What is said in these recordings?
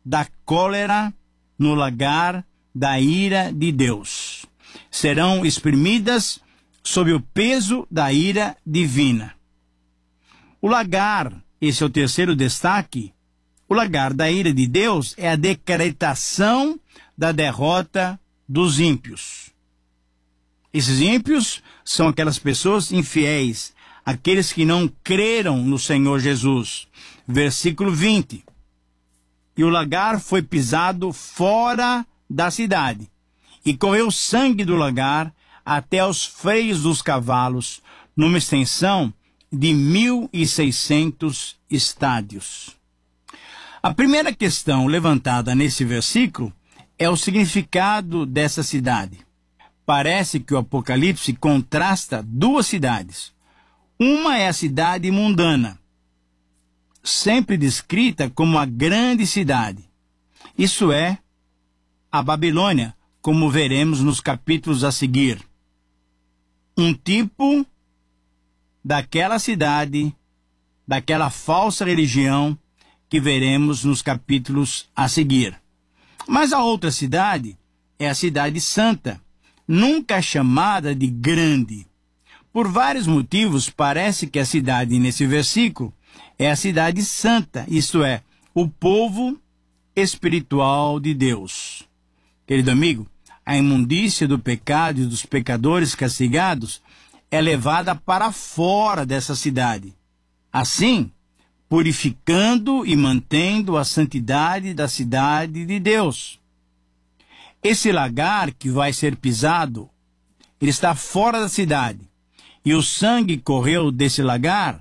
da cólera no lagar da ira de Deus. Serão exprimidas sob o peso da ira divina. O lagar, esse é o terceiro destaque, o lagar da ira de Deus é a decretação da derrota dos ímpios. Esses ímpios são aquelas pessoas infiéis, aqueles que não creram no Senhor Jesus. Versículo 20. E o lagar foi pisado fora da cidade, e correu sangue do lagar até os freios dos cavalos, numa extensão de 1.600 estádios. A primeira questão levantada nesse versículo é o significado dessa cidade. Parece que o Apocalipse contrasta duas cidades. Uma é a cidade mundana, sempre descrita como a grande cidade. Isso é a Babilônia, como veremos nos capítulos a seguir. Um tipo daquela cidade, daquela falsa religião que veremos nos capítulos a seguir. Mas a outra cidade é a cidade santa, nunca chamada de grande. Por vários motivos, parece que a cidade nesse versículo é a cidade santa, isto é, o povo espiritual de Deus. Querido amigo, a imundícia do pecado e dos pecadores castigados é levada para fora dessa cidade. Assim, purificando e mantendo a santidade da cidade de Deus. Esse lagar que vai ser pisado, ele está fora da cidade. E o sangue correu desse lagar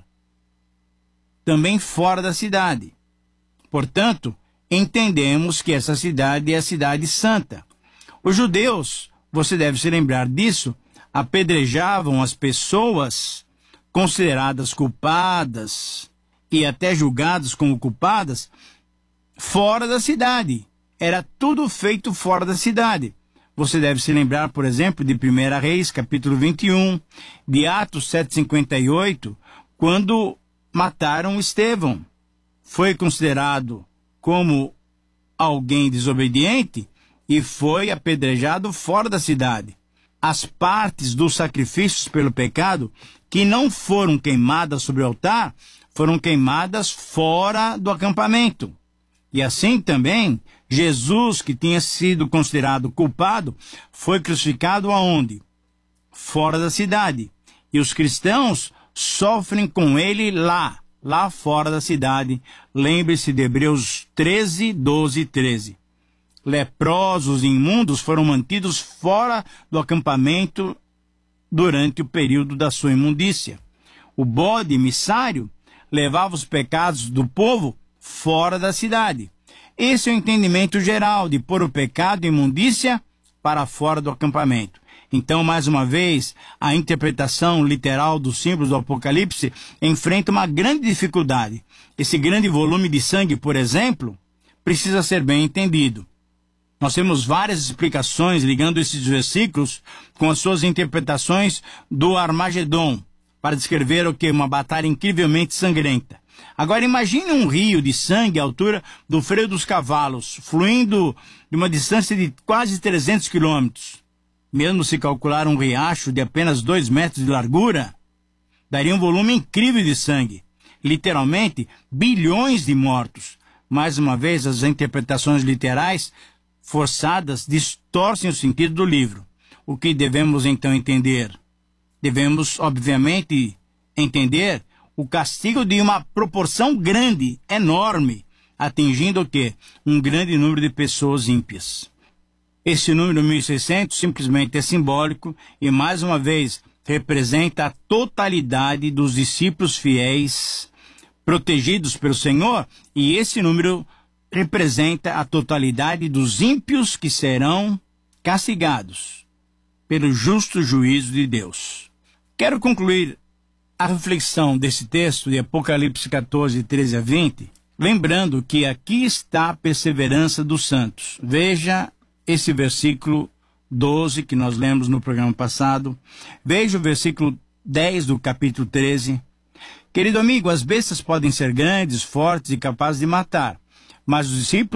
também fora da cidade. Portanto, entendemos que essa cidade é a cidade santa. Os judeus, você deve se lembrar disso, apedrejavam as pessoas consideradas culpadas e até julgadas como culpadas fora da cidade. Era tudo feito fora da cidade. Você deve se lembrar, por exemplo, de 1 Reis, capítulo 21, de Atos 7,58, quando mataram Estevão. Foi considerado como alguém desobediente e foi apedrejado fora da cidade. As partes dos sacrifícios pelo pecado que não foram queimadas sobre o altar foram queimadas fora do acampamento. E assim também, Jesus, que tinha sido considerado culpado, foi crucificado aonde? Fora da cidade. E os cristãos sofrem com ele lá fora da cidade. Lembre-se de Hebreus 13, 12 e 13. Leprosos e imundos foram mantidos fora do acampamento durante o período da sua imundícia. O bode emissário levava os pecados do povo fora da cidade. Esse é o entendimento geral de pôr o pecado e imundícia para fora do acampamento. Então, mais uma vez, a interpretação literal dos símbolos do Apocalipse enfrenta uma grande dificuldade. Esse grande volume de sangue, por exemplo, precisa ser bem entendido. Nós temos várias explicações ligando esses versículos com as suas interpretações do Armagedon, para descrever o que? Uma batalha incrivelmente sangrenta. Agora imagine um rio de sangue à altura do freio dos cavalos, fluindo de uma distância de quase 300 quilômetros. Mesmo se calcular um riacho de apenas 2 metros de largura, daria um volume incrível de sangue. Literalmente, bilhões de mortos. Mais uma vez, as interpretações literais forçadas distorcem o sentido do livro. O que devemos então entender? Devemos, obviamente, entender o castigo de uma proporção grande, enorme, atingindo o quê? Um grande número de pessoas ímpias. Esse número 1.600 simplesmente é simbólico e, mais uma vez, representa a totalidade dos discípulos fiéis protegidos pelo Senhor, e esse número representa a totalidade dos ímpios que serão castigados pelo justo juízo de Deus. Quero concluir a reflexão desse texto de Apocalipse 14, 13 a 20, lembrando que aqui está a perseverança dos santos. Veja esse versículo 12 que nós lemos no programa passado. Veja o versículo 10 do capítulo 13. Querido amigo, as bestas podem ser grandes, fortes e capazes de matar, mas os discípulos